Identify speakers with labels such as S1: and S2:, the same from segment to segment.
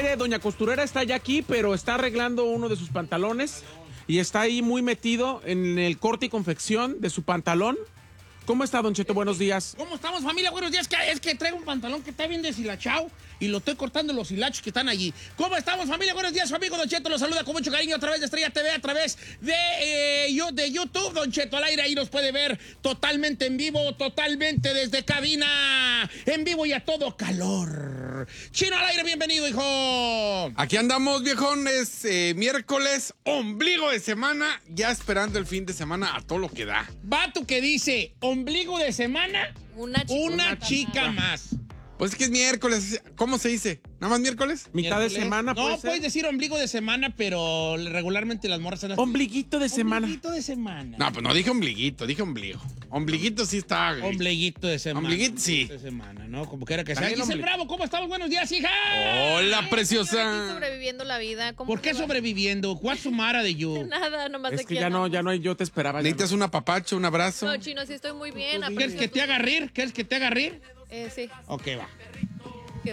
S1: aire, doña costurera está ya aquí, pero está arreglando uno de sus pantalones y está ahí muy metido en el corte y confección de su pantalón. ¿Cómo está, Don Cheto? Buenos días.
S2: ¿Cómo estamos, familia? Buenos días. Es que traigo un pantalón que está bien deshilachado y lo estoy cortando los hilachos que están allí. ¿Cómo estamos, familia? Buenos días. Su amigo Don Cheto los saluda con mucho cariño a través de Estrella TV, a través de YouTube. Don Cheto al aire, ahí nos puede ver totalmente en vivo, totalmente desde cabina, en vivo y a todo calor. Chino al aire, bienvenido, hijo.
S3: Aquí andamos, viejones, miércoles, ombligo de semana, ya esperando el fin de semana a todo lo que da.
S2: Vato que dice, ombligo de semana, una chica más.
S3: Pues es que es miércoles, ¿cómo se dice? ¿Nada más miércoles?
S1: Mitad de semana,
S2: No,
S1: puede ser.
S2: puedes decir ombligo de semana, pero regularmente las morras se las...
S1: Ombliguito de semana.
S2: Ombliguito de semana.
S3: No, pues no dije ombliguito, dije ombligo. Ombliguito sí está.
S2: Ombliguito de semana.
S3: Ombliguito, sí.
S2: De semana, ¿no? Como quiera que sea.
S3: También
S2: Giselle Bravo, ¿cómo estamos? Buenos días, hija.
S3: Hola,
S4: Ay,
S3: preciosa.
S4: señor, aquí sobreviviendo la vida. ¿Cómo
S2: ¿Por qué
S4: te va?
S2: sobreviviendo? What's the matter de you?
S4: Nada, nomás
S1: Es
S4: aquí
S1: que ya no hay, yo te esperaba. ya
S3: ¿Necesitas un apapacho, un abrazo?
S4: No, Chino, sí estoy muy bien.
S2: ¿Quieres
S4: aprecio
S2: que
S4: tu-
S2: te haga rir? ¿Quieres que te haga rir?
S4: Sí.
S2: Ok, va.
S4: ¿Qué?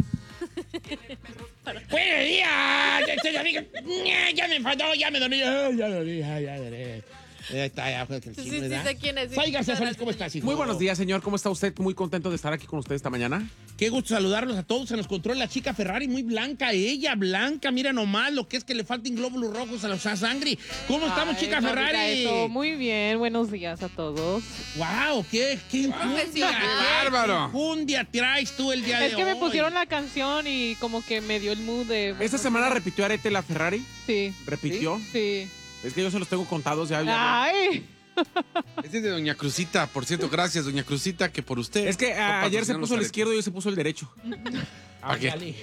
S2: ¡Buenos días! Ya me enfadó, ya me dormí. Ya dormí, ya dormí. Ahí está, ya fue el
S4: Sí,
S2: chino,
S4: sí,
S2: ¿verdad?
S4: sé quién es, sí.
S2: Saiga,
S4: Muchas
S2: César, ¿cómo
S4: gracias.
S2: estás, hijo?
S1: Muy buenos días, señor. ¿Cómo está usted? Muy contento de estar aquí con usted esta mañana.
S2: Qué gusto saludarlos a todos. Se nos controla la chica Ferrari, muy blanca, ella blanca. Mira nomás lo que es que le falten glóbulos rojos a los sangre. ¿Cómo estamos, chica
S5: no diga
S2: Ferrari?
S5: eso. Muy bien, buenos días a todos.
S2: ¡Wow! ¡Qué
S4: Profesional.
S3: ¡Bárbaro!
S2: enjundia traes tú el día de hoy!
S5: Es que me pusieron la canción y como que me dio el mood de...
S1: Esta semana repitió Arete la Ferrari.
S5: Sí,
S1: Repitió.
S5: sí.
S1: Es que yo se los tengo contados ya.
S5: Ay,
S3: Este es de Doña Cruzita, por cierto, gracias, Doña Cruzita, que por usted.
S1: Es que ayer se puso el izquierdo y hoy se puso el derecho.
S3: ¿Para qué?
S2: Ándale.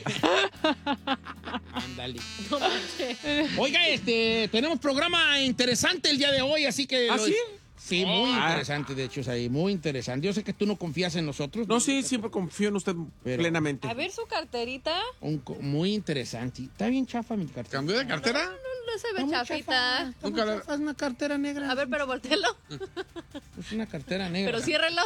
S2: Ándale.
S4: No manches.
S2: Oiga, tenemos programa interesante el día de hoy, así que...
S1: ¿Ah, sí?
S2: Sí, muy interesante, de hecho, ahí, muy interesante. Yo sé que tú no confías en nosotros.
S1: No, sí, siempre confío en usted
S2: Pero-
S1: plenamente.
S4: A ver su carterita.
S2: Muy interesante. Está bien chafa mi cartera.
S3: ¿Cambió de cartera?
S4: No se ve
S2: Está muy
S4: chafita.
S2: chafa. Está muy
S3: Nunca la-
S2: chafa, es una cartera negra.
S4: A ver, pero voltelo.
S2: Es una cartera negra.
S4: Pero ciérrelo.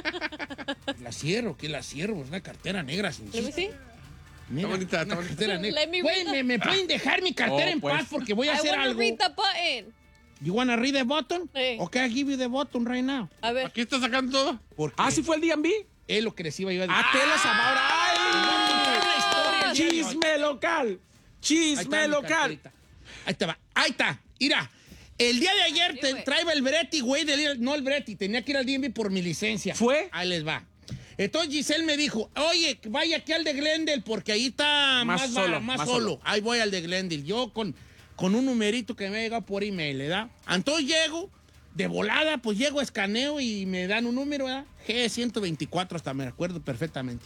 S2: La cierro, que la cierro. Es una cartera negra. Sin
S4: Let me see.
S2: Mira,
S3: Está bonita,
S2: una
S3: está bonita.
S2: cartera negra.
S4: Let me
S2: Güey,
S4: read the-
S2: ¿me pueden dejar mi cartera
S1: Oh,
S2: en
S1: pues.
S2: paz? Porque voy a
S4: I
S2: hacer
S4: wanna
S2: algo.
S4: read the button.
S2: You wanna read the button?
S4: Sí.
S2: Okay, I give you the button right now.
S4: A ver.
S3: ¿Aquí está sacando todo?
S2: Porque
S1: ¿Sí fue el D&B?
S2: es lo que les iba yo a decir.
S1: ¡Ah, telas ahora!
S2: la historia el día de hoy.
S1: ¡Chisme local!
S2: Ahí
S1: ¡Chisme
S2: está mi
S1: local!
S2: carterita. Ahí te va. Ahí está. Mira. El día de ayer
S4: Sí, güey.
S2: traía el Bretti, güey. No el Bretti. Tenía que ir al DMV por mi licencia.
S1: ¿Fue?
S2: Ahí les va. Entonces Giselle me dijo, oye, vaya aquí al de Glendale porque ahí está
S1: Más
S2: más solo. Ahí voy al de Glendale. Yo con un numerito que me ha llegado por email, ¿verdad? Entonces llego, de volada, pues llego, escaneo y me dan un número, ¿verdad? G124, hasta me acuerdo perfectamente.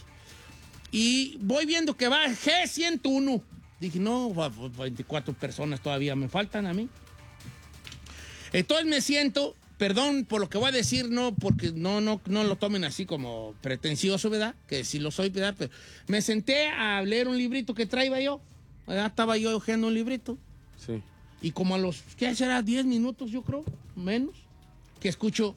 S2: Y voy viendo que va G101. Dije, no, 24 personas todavía me faltan a mí. Entonces me siento, perdón por lo que voy a decir, no, porque no lo tomen así como pretencioso, ¿verdad? Que sí lo soy, ¿verdad? Pero me senté a leer un librito que traía yo, ¿verdad? Estaba yo hojeando un librito.
S1: Sí.
S2: Y como a los, ¿qué será? 10 minutos, yo creo, menos, que escucho,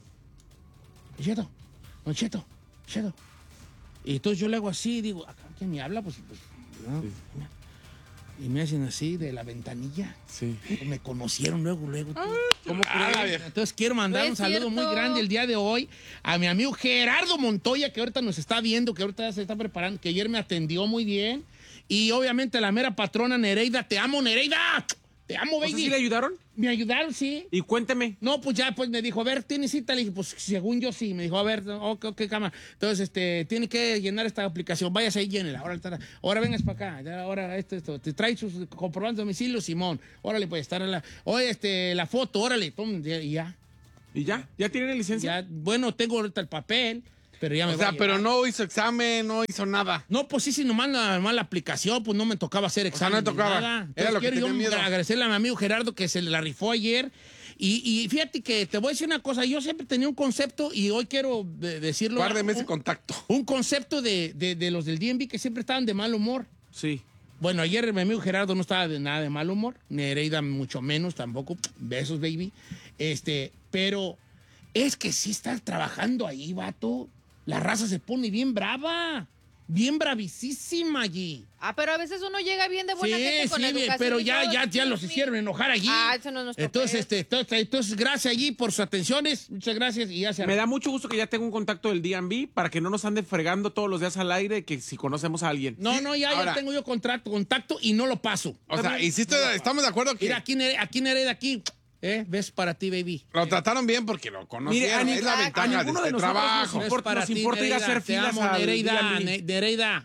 S2: Don Cheto. Y entonces yo le hago así, digo, ¿quién me habla? Pues no. Y me hacen así de la ventanilla.
S1: Sí.
S2: Pues me conocieron luego.
S1: ¿Cómo
S3: crees?
S2: Entonces quiero mandar
S4: No
S2: un
S4: es
S2: saludo
S4: cierto.
S2: muy grande el día de hoy a mi amigo Gerardo Montoya, que ahorita nos está viendo, que ahorita se está preparando, que ayer me atendió muy bien. Y obviamente la mera patrona Nereida. ¡Te amo, Nereida! ¡Te amo,
S1: O sea,
S2: baby!
S1: ¿sí le ayudaron?
S2: Me ayudaron, sí.
S1: Y cuénteme.
S2: No, pues ya, pues me dijo, a ver, ¿tienes cita? Le dije, pues según yo sí. Me dijo, a ver, ok, cámara. Entonces, tiene que llenar esta aplicación. Váyase ahí, llénela. Ahora vengas para acá. Ya, ahora esto. Te trae sus comprobantes de domicilio, Simón. Órale, pues, estar en la... Oye, la foto, órale. Toma, y ya.
S1: ¿Y ya? ¿Ya tiene licencia?
S2: Ya, bueno, tengo ahorita el papel, pero ya me
S3: O
S2: voy
S3: sea,
S2: a
S3: pero
S2: llevar.
S3: no hizo examen, no hizo nada.
S2: No, pues sí, nomás la aplicación, pues no me tocaba hacer examen.
S3: no tocaba.
S2: ni nada.
S3: Era
S2: Entonces,
S3: lo que
S2: quiero yo
S3: tenía miedo.
S2: agradecerle a mi amigo Gerardo que se la rifó ayer. Y fíjate que te voy a decir una cosa, yo siempre tenía un concepto y hoy quiero decirlo.
S3: Guárdeme ese contacto.
S2: Un concepto de los del DMV que siempre estaban de mal humor.
S1: Sí.
S2: Bueno, ayer mi amigo Gerardo no estaba de nada de mal humor, Nereida mucho menos tampoco. Besos, baby. Pero es que sí estás trabajando ahí, vato. La raza se pone bien brava. bien bravísima allí.
S4: Ah, pero a veces uno llega bien de buena
S2: Sí,
S4: gente con
S2: sí,
S4: educación
S2: pero
S4: y
S2: ya
S4: todo.
S2: los hicieron enojar allí.
S4: Ah, eso no es nuestro
S2: Entonces,
S4: pedo.
S2: entonces, gracias allí por sus atenciones. Muchas gracias y ya se
S1: Me da mucho gusto que ya tengo un contacto del DMV para que no nos ande fregando todos los días al aire que si conocemos a alguien.
S2: No, ya
S3: Ahora-
S2: tengo yo contacto y no lo paso.
S3: O sea, estamos de acuerdo que
S2: Mira, aquí Nereida, aquí. Ves para ti, baby.
S3: lo trataron bien porque lo
S1: Mire,
S3: conocieron. Es la
S1: a
S3: ventaja de
S1: ninguno de
S3: este
S1: nosotros
S3: trabajo.
S1: nos importa, nos importa ir a hacer
S2: Te
S1: filas
S2: amo,
S1: al
S2: Nereida,
S1: DMV.
S2: Nereida.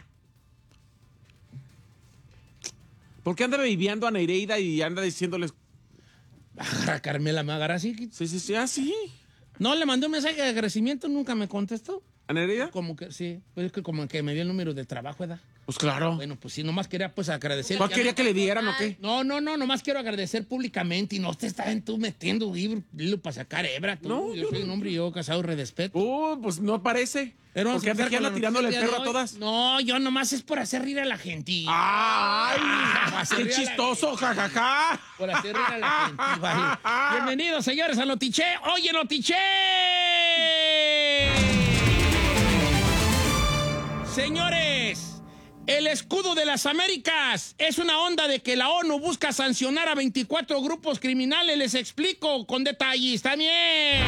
S1: ¿Por qué anda viviendo a Nereida y anda diciéndoles?
S2: Agarra, Carmela, me agarra así.
S1: Sí, así.
S2: No, le mandé un mensaje de agradecimiento, nunca me contestó.
S1: ¿A Nereida?
S2: Como que sí, pues es que como que me dio el número de trabajo, ¿verdad?
S1: Pues claro.
S2: Bueno, pues sí, nomás quería pues agradecer.
S1: ¿Cuál quería que le dieran o qué?
S2: No, nomás quiero agradecer públicamente y no te estaban tú metiendo hilo para sacar hebra. Tú.
S1: No,
S2: yo soy un hombre y yo casado redespeto.
S1: Pues no parece.
S2: Pero vamos
S1: Porque
S2: a
S1: anda
S2: empezar
S1: aquí
S2: con
S1: anda
S2: la
S1: tirándole el
S2: noticia
S1: perro a
S2: de hoy.
S1: todas.
S2: No, yo nomás es por hacer rir a la gente.
S1: ¡Ay!
S2: hacer
S1: ¡Qué
S2: reír a la
S1: chistoso, jajaja!
S2: Por hacer reír a la gente. Vale. Bienvenidos, señores, a Notiche. ¡Oye, Notiche! Señores, el escudo de las Américas es una onda de que la ONU busca sancionar a 24 grupos criminales. Les explico con detalles también.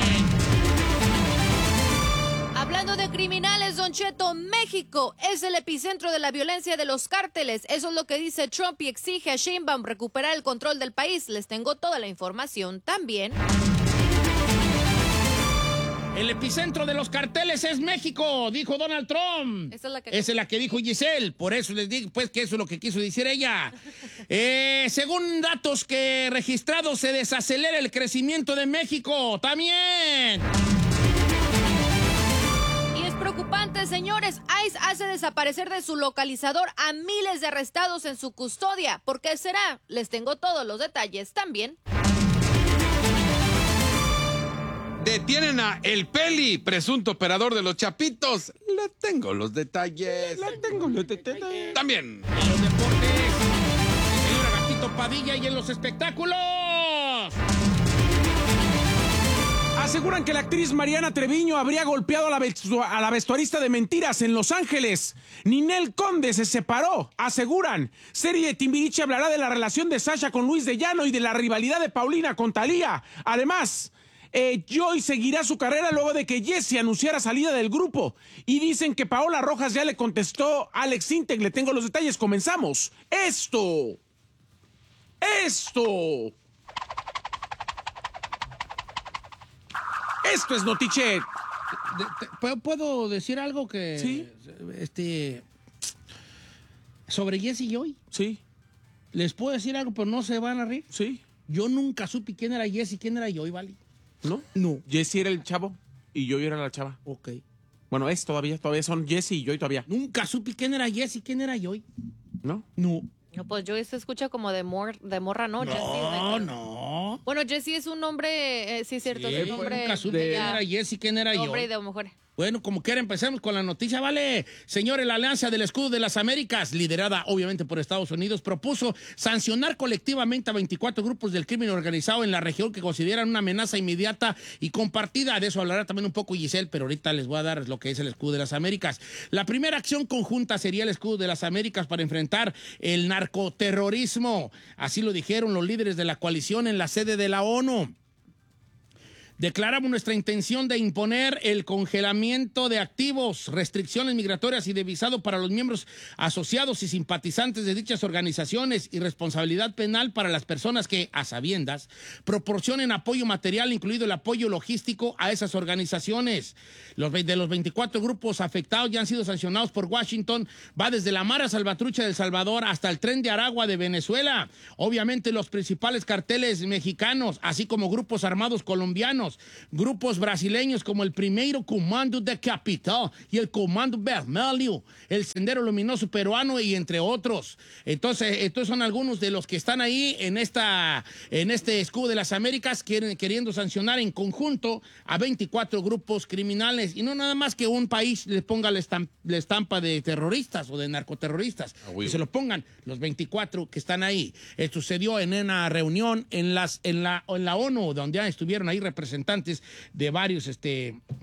S4: Hablando de criminales, Don Cheto, México es el epicentro de la violencia de los cárteles. Eso es lo que dice Trump y exige a Sheinbaum recuperar el control del país. Les tengo toda la información también.
S2: El epicentro de los carteles es México, dijo Donald Trump.
S4: Esa es la que
S2: dijo Giselle. Por eso les digo, pues, que eso es lo que quiso decir ella. Según datos que registrados, se desacelera el crecimiento de México. También.
S4: Y es preocupante, señores. ICE hace desaparecer de su localizador a miles de arrestados en su custodia. ¿Por qué será? Les tengo todos los detalles también.
S3: Detienen a El Peli, presunto operador de los Chapitos. Le tengo los detalles. También.
S2: En los deportes, el señor Agapito Padilla y en los espectáculos.
S1: Aseguran que la actriz Mariana Treviño habría golpeado a la vestuarista de Mentiras en Los Ángeles. Ninel Conde se separó. Aseguran. Serie de Timbiriche hablará de la relación de Sasha con Luis de Llano y de la rivalidad de Paulina con Thalía. Además, Joy seguirá su carrera luego de que Jessie anunciara salida del grupo. Y dicen que Paola Rojas ya le contestó a Alex Intec. Le tengo los detalles. Comenzamos. Esto es Notiche.
S2: ¿Puedo decir algo que...
S1: Sí.
S2: Sobre Jesse y Joy?
S1: Sí,
S2: Les puedo decir algo, pero no se van a reír.
S1: sí.
S2: Yo nunca supe quién era Jesse y quién era Joy, ¿vale?
S1: ¿No?
S2: No.
S1: Jesse era el chavo y yo era la chava.
S2: Ok.
S1: Bueno, todavía son Jesse y yo todavía.
S2: Nunca supe quién era Jesse y quién era Joy.
S1: ¿No?
S2: No.
S4: No, pues Joy se escucha como de morra, ¿no?
S2: No.
S4: Bueno, Jessie es un nombre, sí es cierto, es un nombre
S2: Nunca supe quién era Jesse y quién era
S4: hombre y
S2: Joy.
S4: de mujer.
S2: Bueno, como quiera, empecemos con la noticia, ¿vale? Señores, la Alianza del Escudo de las Américas, liderada obviamente por Estados Unidos, propuso sancionar colectivamente a 24 grupos del crimen organizado en la región que consideran una amenaza inmediata y compartida. De eso hablará también un poco Giselle, pero ahorita les voy a dar lo que es el Escudo de las Américas. La primera acción conjunta sería el Escudo de las Américas para enfrentar el narcoterrorismo. Así lo dijeron los líderes de la coalición en la sede de la ONU. Declaramos nuestra intención de imponer el congelamiento de activos, restricciones migratorias y de visado para los miembros asociados y simpatizantes de dichas organizaciones y responsabilidad penal para las personas que, a sabiendas, proporcionen apoyo material, incluido el apoyo logístico a esas organizaciones. De los 24 grupos afectados ya han sido sancionados por Washington. Va desde la Mara Salvatrucha de El Salvador hasta el Tren de Aragua de Venezuela. Obviamente los principales carteles mexicanos, así como grupos armados colombianos, grupos brasileños como el Primeiro Comando de Capital y el Comando Vermelho, el Sendero Luminoso peruano y entre otros. Entonces, estos son algunos de los que están ahí en este Escudo de las Américas queriendo sancionar en conjunto a 24 grupos criminales y no nada más que un país les ponga la estampa de terroristas o de narcoterroristas, que se lo pongan los 24 que están ahí. Esto sucedió en una reunión en la ONU, donde ya estuvieron ahí representantes de varios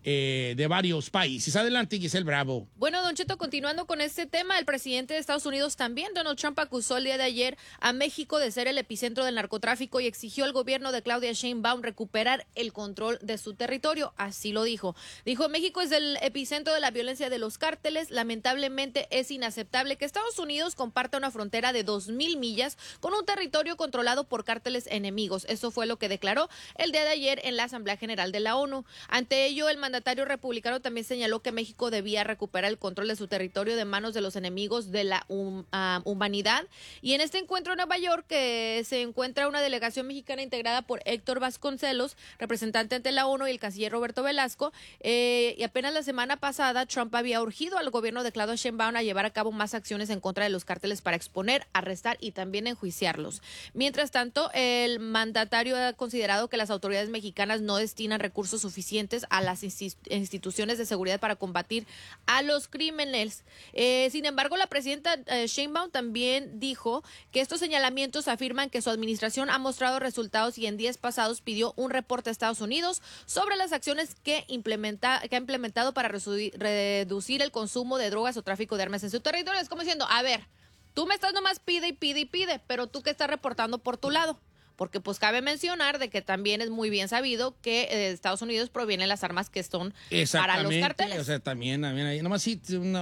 S2: de varios países. Adelante, Giselle Bravo.
S4: Bueno, Don Cheto, continuando con este tema, el presidente de Estados Unidos también, Donald Trump, acusó el día de ayer a México de ser el epicentro del narcotráfico y exigió al gobierno de Claudia Sheinbaum recuperar el control de su territorio. Así lo dijo. Dijo, México es el epicentro de la violencia de los cárteles. Lamentablemente es inaceptable que Estados Unidos comparta una frontera de 2,000 millas con un territorio controlado por cárteles enemigos. Eso fue lo que declaró el día de ayer en la Asamblea General de la ONU. Ante ello, el mandatario republicano también señaló que México debía recuperar el control de su territorio de manos de los enemigos de la humanidad. Y en este encuentro en Nueva York se encuentra una delegación mexicana integrada por Héctor Vasconcelos, representante ante la ONU, y el canciller Roberto Velasco. Y apenas la semana pasada, Trump había urgido al gobierno de Claudia Sheinbaum a llevar a cabo más acciones en contra de los cárteles para exponer, arrestar y también enjuiciarlos. Mientras tanto, el mandatario ha considerado que las autoridades mexicanas no destinan recursos suficientes a las instituciones de seguridad para combatir a los crímenes. Sin embargo, la presidenta Sheinbaum también dijo que estos señalamientos afirman que su administración ha mostrado resultados y en días pasados pidió un reporte a Estados Unidos sobre las acciones que ha implementado para reducir el consumo de drogas o tráfico de armas en su territorio. Es como diciendo, a ver, tú me estás nomás pide y pide y pide, pero tú qué estás reportando por tu lado. Porque pues cabe mencionar de que también es muy bien sabido que de Estados Unidos provienen las armas que son para los carteles.
S2: O sea, también ahí, nomás sí,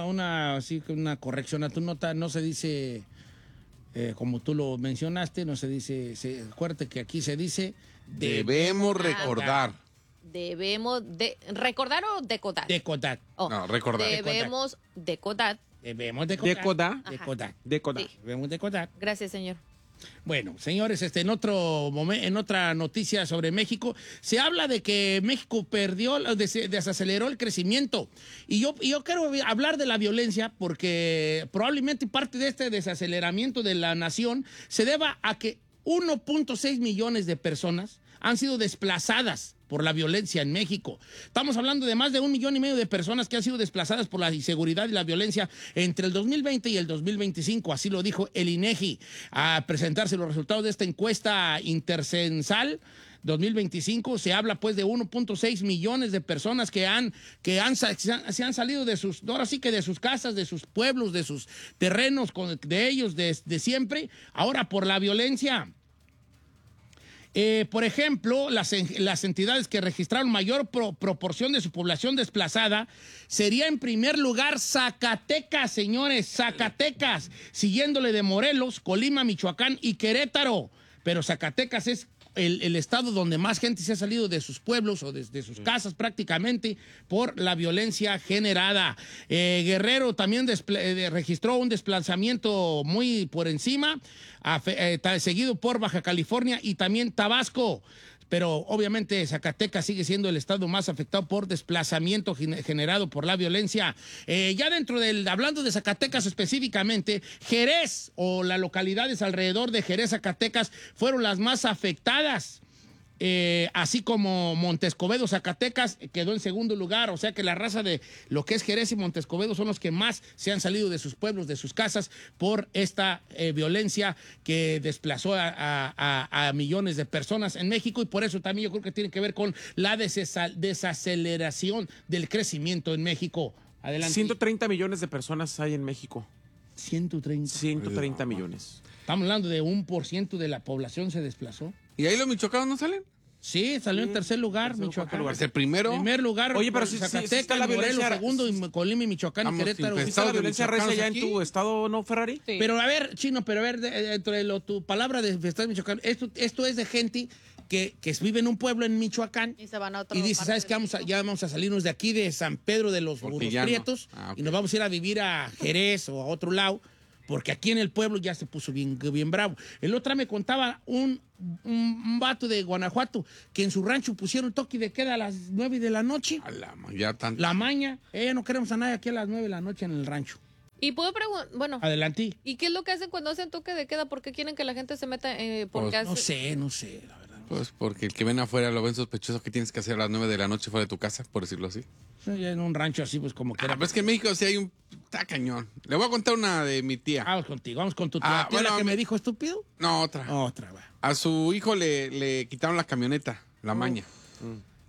S2: una corrección a tu nota, no se dice, como tú lo mencionaste, no se dice, acuérdate que aquí se dice...
S3: Debemos recordar.
S4: Debemos de recordar o decodar.
S2: Decodar.
S4: Oh,
S3: No, recordar.
S4: Debemos decodar.
S2: Debemos decodar.
S1: Decodar.
S2: Decodar.
S4: Sí.
S2: Debemos decodar.
S4: Gracias, señor.
S2: Bueno, señores, en otra noticia sobre México, se habla de que México desaceleró el crecimiento. Y yo quiero hablar de la violencia porque probablemente parte de este desaceleramiento de la nación se deba a que 1.6 millones de personas han sido desplazadas por la violencia en México. Estamos hablando de más de 1,5 millones de personas que han sido desplazadas por la inseguridad y la violencia entre el 2020 y el 2025, así lo dijo el INEGI, a presentarse los resultados de esta encuesta intercensal 2025. Se habla pues de 1.6 millones de personas que se han salido de sus, ahora sí que de sus casas, de sus pueblos, de sus terrenos, de ellos de siempre, ahora por la violencia. Por ejemplo, las entidades que registraron mayor proporción de su población desplazada sería en primer lugar Zacatecas, señores, Zacatecas, siguiéndole de Morelos, Colima, Michoacán y Querétaro. Pero Zacatecas es el estado donde más gente se ha salido de sus pueblos o de sus casas prácticamente por la violencia generada. Guerrero también registró un desplazamiento muy por encima, seguido por Baja California y también Tabasco. Pero obviamente Zacatecas sigue siendo el estado más afectado por desplazamiento generado por la violencia. Ya hablando de Zacatecas específicamente, Jerez o las localidades alrededor de Jerez, Zacatecas, fueron las más afectadas. Así como Montescobedo, Zacatecas, quedó en segundo lugar. O sea que la raza de lo que es Jerez y Montescobedo son los que más se han salido de sus pueblos, de sus casas, por esta violencia que desplazó a millones de personas en México. Y por eso también yo creo que tiene que ver con la desaceleración del crecimiento en México. Adelante.
S1: 130 millones de personas hay en México. 130 millones.
S2: Estamos hablando de 1% de la población se desplazó.
S3: ¿Y ahí los michoacanos no salen?
S2: Sí, salió en tercer lugar, Michoacán.
S3: ¿Es el primero?
S2: Primer lugar.
S1: Oye, pero si
S2: Zacatecas,
S1: está la
S2: Morelos,
S1: violencia,
S2: segundo, y Colima y Michoacán y Querétaro.
S1: ¿Sí está la violencia recia ya en tu estado, no, Ferrari?
S5: Sí.
S2: Pero a ver, Chino, dentro de tu palabra de estado de Michoacán, esto es de gente que vive en un pueblo en Michoacán
S4: Y se van a otro
S2: y dice, ¿sabes qué? Ya vamos a salirnos de aquí, de San Pedro de los Burros Prietos,
S3: ok.
S2: y nos vamos a ir a vivir a Jerez o a otro lado, porque aquí en el pueblo ya se puso bien bravo. El otro me contaba un vato de Guanajuato que en su rancho pusieron toque de queda a las 9 de la noche.
S3: Ya tanto.
S2: La maña. No queremos a nadie aquí a las 9 de la noche en el rancho.
S4: Y puedo preguntar, bueno,
S2: Adelante.
S4: ¿y qué es lo que hacen cuando hacen toque de queda? ¿Por qué quieren que la gente se meta? Porque
S2: No sé, la verdad.
S3: Pues porque el que ven afuera lo ven sospechoso. ¿Qué tienes que hacer a las 9 de la noche fuera de tu casa, por decirlo así?
S2: Ya en un rancho así, pues como que.
S3: Pero es que en México sí hay un... Está cañón. Le voy a contar una de mi tía.
S2: Vamos contigo, vamos con tu tía. ¿Tía la que me dijo estúpido?
S3: No, otra.
S2: Otra, va.
S3: A su hijo le quitaron la camioneta, la maña.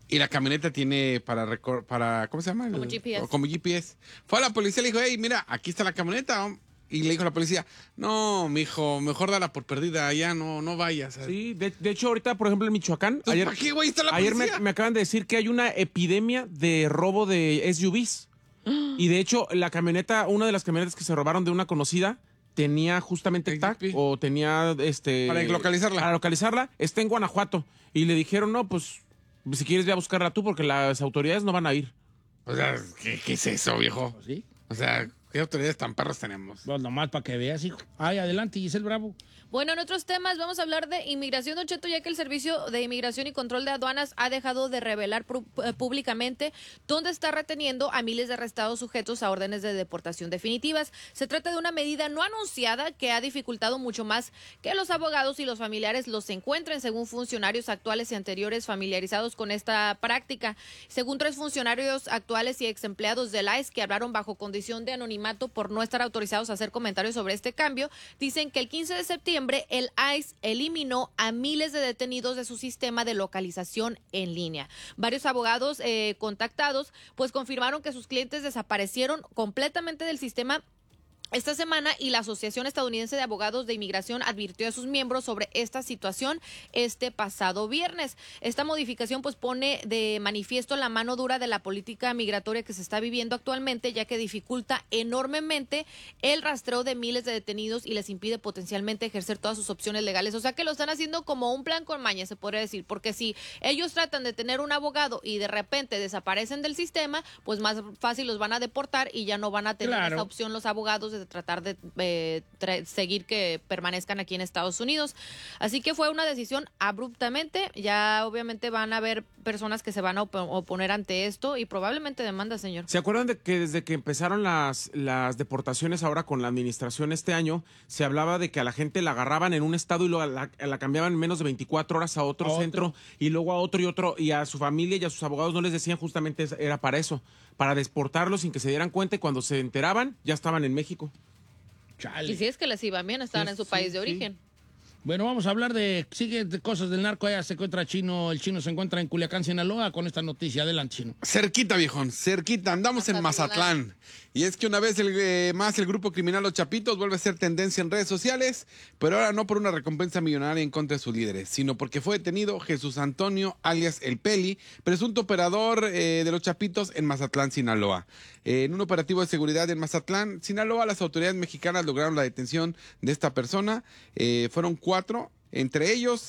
S3: Y la camioneta tiene para ¿cómo se llama?
S4: Como GPS.
S3: Como GPS. Fue a la policía y le dijo, hey, mira, aquí está la camioneta. Y le dijo a la policía, no, mijo, mejor dala por perdida, ya no vayas.
S1: Sí, de hecho, ahorita, por ejemplo, en Michoacán, ayer,
S3: ¿para qué, güey, está la
S1: ayer
S3: policía?
S1: me acaban de decir que hay una epidemia de robo de SUVs. Y de hecho, una de las camionetas que se robaron de una conocida, tenía justamente tag o tenía
S3: Para localizarla.
S1: Para localizarla, está en Guanajuato. Y le dijeron, no, pues, si quieres ve a buscarla tú, porque las autoridades no van a ir.
S3: O sea, ¿qué es eso, viejo?
S2: ¿Sí?
S3: O sea, ¿qué autoridades tan perros tenemos?
S2: Pues nomás para que veas, hijo. Ay, adelante, Giselle Bravo.
S4: Bueno, en otros temas vamos a hablar de inmigración, Don Cheto, ya que el Servicio de Inmigración y Control de Aduanas ha dejado de revelar públicamente dónde está reteniendo a miles de arrestados sujetos a órdenes de deportación definitivas. Se trata de una medida no anunciada que ha dificultado mucho más que los abogados y los familiares los encuentren, según funcionarios actuales y anteriores familiarizados con esta práctica. Según 3 funcionarios actuales y ex empleados del ICE que hablaron bajo condición de anonimato por no estar autorizados a hacer comentarios sobre este cambio, dicen que el 15 de septiembre el ICE eliminó a miles de detenidos de su sistema de localización en línea. Varios abogados contactados pues confirmaron que sus clientes desaparecieron completamente del sistema esta semana, y la Asociación Estadounidense de Abogados de Inmigración advirtió a sus miembros sobre esta situación este pasado viernes. Esta modificación pues pone de manifiesto la mano dura de la política migratoria que se está viviendo actualmente, ya que dificulta enormemente el rastreo de miles de detenidos y les impide potencialmente ejercer todas sus opciones legales. O sea que lo están haciendo como un plan con maña, se podría decir, porque si ellos tratan de tener un abogado y de repente desaparecen del sistema, pues más fácil los van a deportar y ya no van a tener esa opción los abogados de tratar de seguir que permanezcan aquí en Estados Unidos. Así que fue una decisión abruptamente. Ya obviamente van a haber personas que se van a oponer ante esto y probablemente demanda, señor.
S1: ¿Se acuerdan de que desde que empezaron las deportaciones ahora con la administración este año, se hablaba de que a la gente la agarraban en un estado y luego la cambiaban en menos de 24 horas a otro centro y luego a otro y otro, y a su familia y a sus abogados no les decían justamente era para eso, para deportarlos sin que se dieran cuenta, y cuando se enteraban ya estaban en México?
S2: Chale.
S4: Y si es que les iban bien, estaban en su país de origen.
S2: Bueno, vamos a hablar de cosas del narco. Allá se encuentra el chino se encuentra en Culiacán, Sinaloa, con esta noticia. Adelante, Chino.
S3: Cerquita, viejón, cerquita. Andamos en Mazatlán. Y es que una vez más el grupo criminal Los Chapitos vuelve a ser tendencia en redes sociales, pero ahora no por una recompensa millonaria en contra de sus líderes, sino porque fue detenido Jesús Antonio, alias El Peli, presunto operador de Los Chapitos en Mazatlán, Sinaloa. En un operativo de seguridad en Mazatlán, Sinaloa, las autoridades mexicanas lograron la detención de esta persona. Fueron 4, entre ellos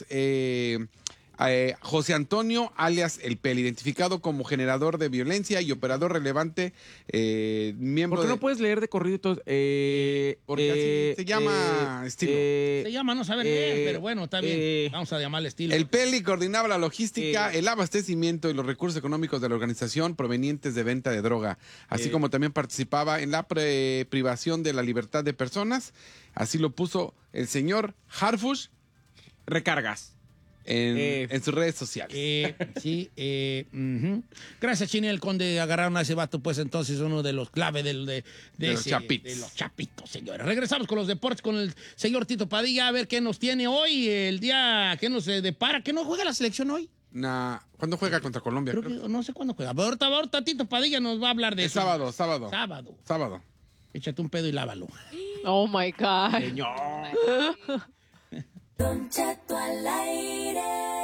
S3: José Antonio, alias El Peli, identificado como generador de violencia y operador relevante, miembro.
S1: ¿Por qué no puedes leer de corrido?
S3: Porque así se llama estilo.
S2: Se llama no saber leer, pero bueno, está bien. Vamos a llamarle estilo.
S3: El Peli coordinaba la logística, el abastecimiento y los recursos económicos de la organización provenientes de venta de droga, así como también participaba en la privación de la libertad de personas. Así lo puso el señor Harfush
S1: Recargas.
S3: En sus redes sociales.
S2: Gracias, Chini, el conde. Agarraron a ese vato, pues entonces uno de los clave de
S3: los Chapitos.
S2: De los Chapitos, señores. Regresamos con los deportes con el señor Tito Padilla, a ver qué nos tiene hoy, el día que nos depara. ¿Que no juega la selección hoy?
S3: ¿Cuándo juega contra Colombia?
S2: Creo que no sé cuándo juega. Pero ahorita Tito Padilla nos va a hablar de eso.
S3: Sábado.
S2: Échate un pedo y lávalo.
S5: Oh my God.
S1: Señor.
S6: Don Cheto al aire.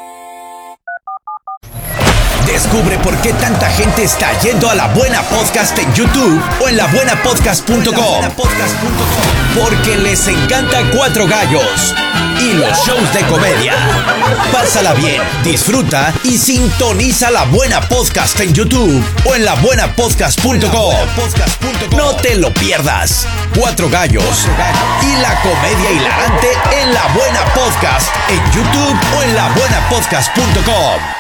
S7: Descubre por qué tanta gente está yendo a La Buena Podcast en YouTube o en labuenapodcast.com. Porque les encanta Cuatro Gallos y los shows de comedia. Pásala bien, disfruta y sintoniza La Buena Podcast en YouTube o en labuenapodcast.com. No te lo pierdas. Cuatro Gallos y la comedia hilarante en La Buena Podcast en YouTube o en labuenapodcast.com.